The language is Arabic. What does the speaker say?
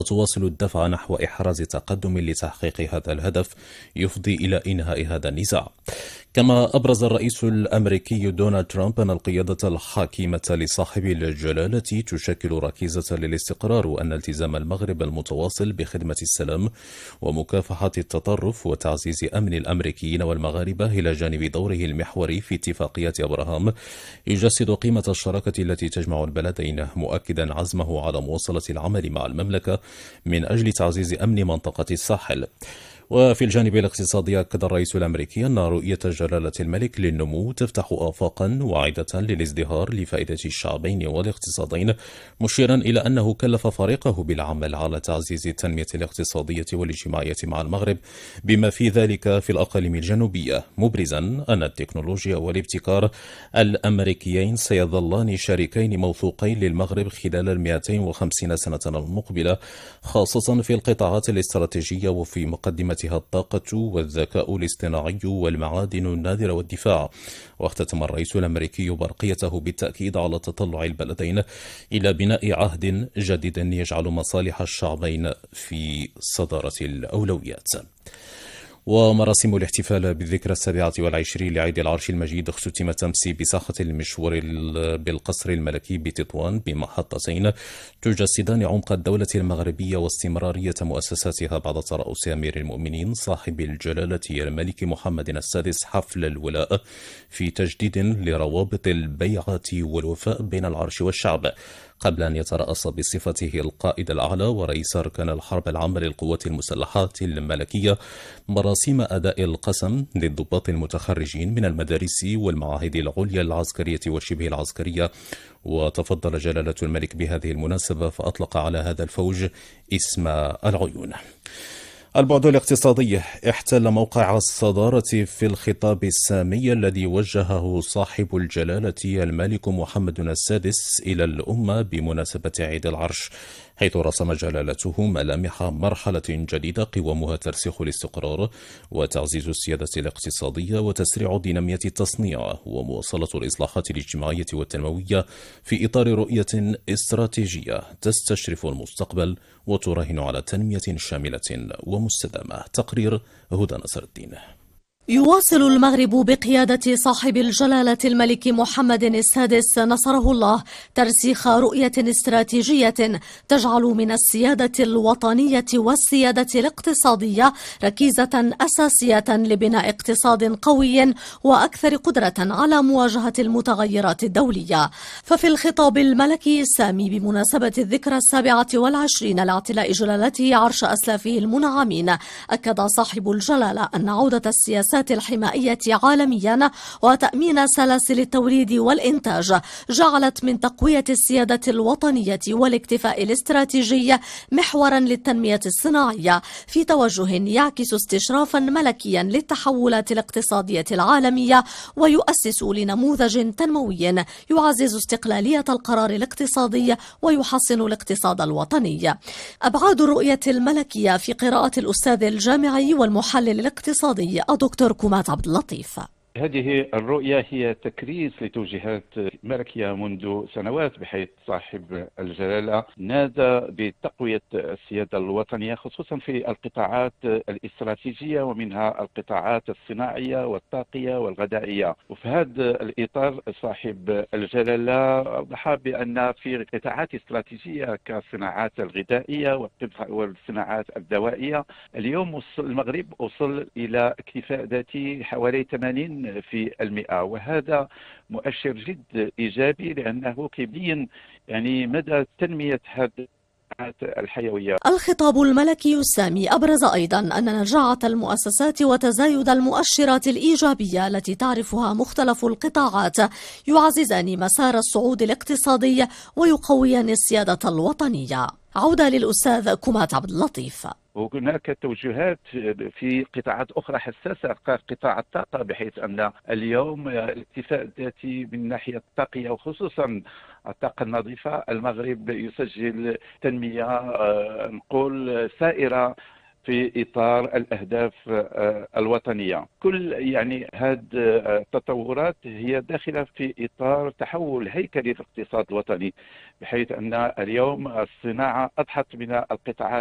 تواصل الدفع نحو إحراز تقدم لتحقيق هذا الهدف يفضي إلى إنهاء هذا النزاع. كما أبرز الرئيس الأمريكي دونالد ترامب أن القيادة الحاكمة لصاحب الجلالة تشكل ركيزة للاستقرار، وأن التزام المغرب المتواصل بخدمة السلام ومكافحة التطرف وتعزيز أمن الأمريكيين والمغاربة إلى جانب دوره المحوري في اتفاقية أبراهام يجسد قيمة الشراكة التي تجمع البلدين، مؤكدا عزمه على مواصلة العمل مع المملكة من أجل تعزيز أمن منطقة الساحل. وفي الجانب الاقتصادي أكد الرئيس الأمريكي أن رؤية جلالة الملك للنمو تفتح آفاقا واعدة للازدهار لفائدة الشعبين والاقتصادين، مشيرا إلى أنه كلف فريقه بالعمل على تعزيز التنمية الاقتصادية والاجتماعية مع المغرب بما في ذلك في الأقاليم الجنوبية، مبرزا أن التكنولوجيا والابتكار الأمريكيين سيظلان شريكين موثوقين للمغرب خلال 250 سنة المقبلة، خاصة في القطاعات الاستراتيجية وفي مقدمتها الطاقة والذكاء الاصطناعي والمعادن النادرة والدفاع. واختتم الرئيس الأمريكي برقيته بالتأكيد على تطلع البلدين إلى بناء عهد جديد يجعل مصالح الشعبين في صدارة الأولويات. ومراسم الاحتفال بالذكرى 27 لعيد العرش المجيد اختتمت أمس بساحة المشوار بالقصر الملكي بتطوان بمحطتين تجسدان عمق الدولة المغربية واستمرارية مؤسساتها بعد ترأس أمير المؤمنين صاحب الجلالة الملك محمد السادس حفل الولاء في تجديد لروابط البيعة والوفاء بين العرش والشعب، قبل أن يترأس بصفته القائد الأعلى ورئيس أركان الحرب العامة للقوات المسلحات الملكية مراسم أداء القسم للضباط المتخرجين من المدارس والمعاهد العليا العسكرية والشبه العسكرية. وتفضل جلالة الملك بهذه المناسبة فأطلق على هذا الفوج اسم العيون. البعد الاقتصادي احتل موقع الصدارة في الخطاب السامي الذي وجهه صاحب الجلالة الملك محمد السادس إلى الأمة بمناسبة عيد العرش، حيث رسم جلالته ملامح مرحلة جديدة قوامها ترسيخ الاستقرار وتعزيز السيادة الاقتصادية وتسريع دينامية التصنيع ومواصلة الإصلاحات الاجتماعية والتنموية في إطار رؤية استراتيجية تستشرف المستقبل وتراهن على تنمية شاملة ومستدامة. تقرير هدى نصر الدين. يواصل المغرب بقيادة صاحب الجلالة الملك محمد السادس نصره الله ترسيخ رؤية استراتيجية تجعل من السيادة الوطنية والسيادة الاقتصادية ركيزة أساسية لبناء اقتصاد قوي وأكثر قدرة على مواجهة المتغيرات الدولية. ففي الخطاب الملكي السامي بمناسبة الذكرى 27 لاعتلاء جلالته عرش أسلافه المنعمين، أكد صاحب الجلالة أن عودة السياسات الحمائية عالميا وتأمين سلاسل التوريد والإنتاج جعلت من تقوية السيادة الوطنية والاكتفاء الاستراتيجي محورا للتنمية الصناعية في توجه يعكس استشرافا ملكيا للتحولات الاقتصادية العالمية ويؤسس لنموذج تنموي يعزز استقلالية القرار الاقتصادي ويحسن الاقتصاد الوطني. أبعاد الرؤية الملكية في قراءة الأستاذ الجامعي والمحلل الاقتصادي الدكتور كومات عبد اللطيف. هذه الرؤية هي تكريس لتوجيهات ملكية منذ سنوات، بحيث صاحب الجلالة نادى بتقوية السيادة الوطنية خصوصا في القطاعات الاستراتيجية ومنها القطاعات الصناعية والطاقية والغذائية. وفي هذا الإطار صاحب الجلالة أوضح بأن في قطاعات استراتيجية كالصناعات الغذائية والصناعات الدوائية اليوم المغرب وصل إلى اكتفاء ذاتي حوالي 80%، وهذا مؤشر جد إيجابي لأنه يبين مدى تنمية هذه الحيوية. الخطاب الملكي السامي أبرز أيضا أن نجاعة المؤسسات وتزايد المؤشرات الإيجابية التي تعرفها مختلف القطاعات يعززان مسار الصعود الاقتصادي ويقويان السيادة الوطنية. عودة للأستاذ كومات عبد اللطيف. وهناك توجهات في قطاعات أخرى حساسة كقطاع الطاقة، بحيث أن اليوم الاكتفاء الذاتي من الناحية الطاقية وخصوصا الطاقة النظيفة المغرب يسجل تنمية نقول سائرة في إطار الأهداف الوطنية. كل هذه التطورات هي داخلة في إطار تحول هيكلي الاقتصاد الوطني، بحيث أن اليوم الصناعة أضحت من القطاعات